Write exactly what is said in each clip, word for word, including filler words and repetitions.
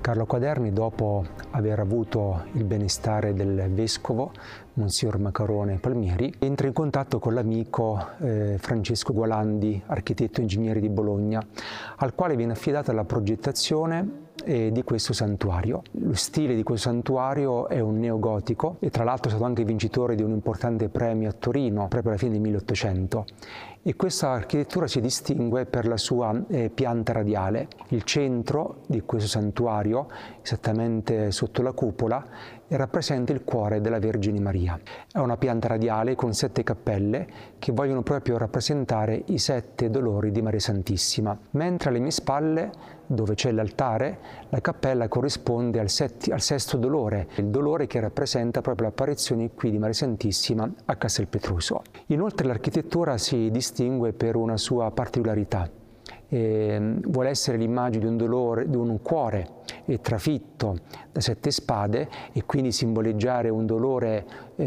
Carlo Quaderni, dopo aver avuto il benestare del vescovo Monsignor Macarone Palmieri, entra in contatto con l'amico eh, Francesco Gualandi, architetto e ingegnere di Bologna, al quale viene affidata la progettazione eh, di questo santuario. Lo stile di questo santuario è un neogotico e tra l'altro è stato anche vincitore di un importante premio a Torino proprio alla fine del milleottocento. E questa architettura si distingue per la sua eh, pianta radiale. Il centro di questo santuario, esattamente sotto la cupola, rappresenta il cuore della Vergine Maria. È una pianta radiale con sette cappelle che vogliono proprio rappresentare i sette dolori di Maria Santissima, mentre alle mie spalle, dove c'è l'altare, la cappella corrisponde al, setti, al sesto dolore, il dolore che rappresenta proprio l'apparizione qui di Maria Santissima a Castelpetruso. Inoltre l'architettura si distingue per una sua particolarità. Eh, vuole essere l'immagine di un dolore, di un cuore eh, trafitto da sette spade e quindi simboleggiare un dolore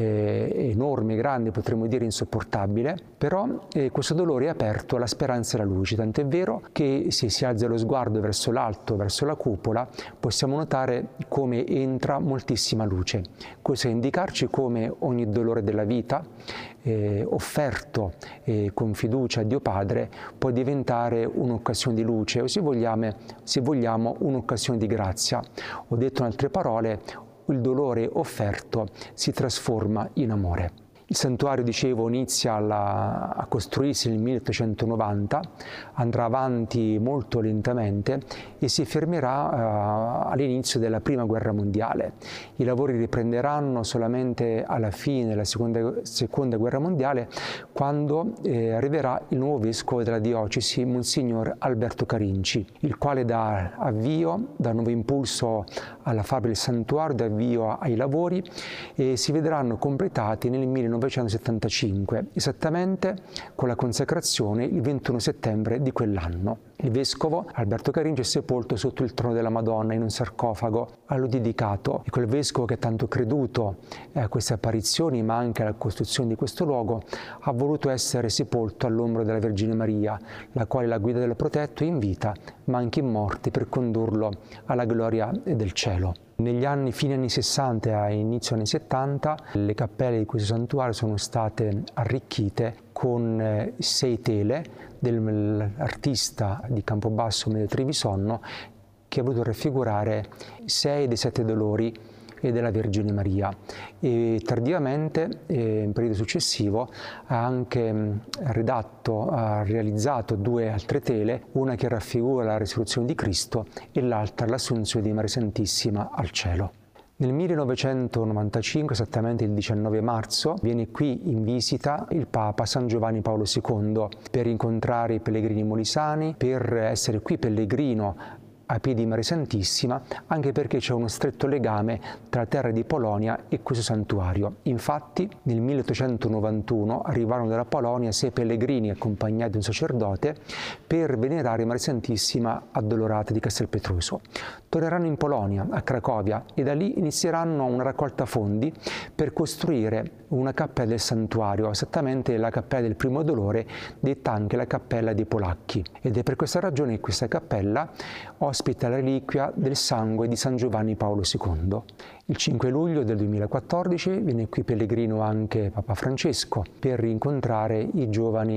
eh, enorme, grande, potremmo dire insopportabile, però eh, questo dolore è aperto alla speranza e alla luce, tant'è vero che se si alza lo sguardo verso l'alto, verso la cupola, possiamo notare come entra moltissima luce. Questo è indicarci come ogni dolore della vita eh, offerto eh, con fiducia a Dio Padre può diventare un'occasione di luce o se vogliamo, se vogliamo un'occasione di grazia. Ho detto in altre parole, il dolore offerto si trasforma in amore. Il santuario, dicevo, inizia alla, a costruirsi nel milleottocentonovanta, andrà avanti molto lentamente e si fermerà uh, all'inizio della Prima Guerra Mondiale. I lavori riprenderanno solamente alla fine della Seconda, seconda Guerra Mondiale, quando eh, arriverà il nuovo vescovo della diocesi, Monsignor Alberto Carinci, il quale dà avvio, dà nuovo impulso alla fabbrica del santuario, dà avvio ai lavori e si vedranno completati nel millenovecentosettantacinque, esattamente con la consacrazione il ventuno settembre di quell'anno. Il vescovo Alberto Carinci è sepolto sotto il trono della Madonna in un sarcofago a lui dedicato. E quel vescovo che ha tanto creduto a queste apparizioni, ma anche alla costruzione di questo luogo, ha voluto essere sepolto all'ombra della Vergine Maria, la quale la guida del protetto in vita, ma anche in morte, per condurlo alla gloria del cielo. Negli anni, fine anni sessanta e inizio anni settanta, le cappelle di questo santuario sono state arricchite con eh, sei tele dell'artista di Campobasso Amedeo Trevisonno, che ha voluto raffigurare sei dei sette dolori e della Vergine Maria, e tardivamente, eh, in periodo successivo, ha anche mh, redatto, ha realizzato due altre tele, una che raffigura la risurrezione di Cristo e l'altra l'assunzione di Maria Santissima al cielo. Nel millenovecentonovantacinque, esattamente il diciannove marzo, viene qui in visita il Papa San Giovanni Paolo secondo per incontrare i pellegrini molisani, per essere qui pellegrino a piedi di Maria Santissima, anche perché c'è uno stretto legame tra la terra di Polonia e questo santuario. Infatti nel milleottocentonovantuno arrivarono dalla Polonia sei pellegrini accompagnati da un sacerdote per venerare Maria Santissima Addolorata di Castelpetruso. Torneranno in Polonia, a Cracovia, e da lì inizieranno una raccolta fondi per costruire una cappella del santuario, esattamente la cappella del Primo Dolore, detta anche la cappella dei Polacchi. Ed è per questa ragione che questa cappella ospita la reliquia del sangue di San Giovanni Paolo secondo. Il cinque luglio del duemilaquattordici viene qui pellegrino anche Papa Francesco per incontrare i giovani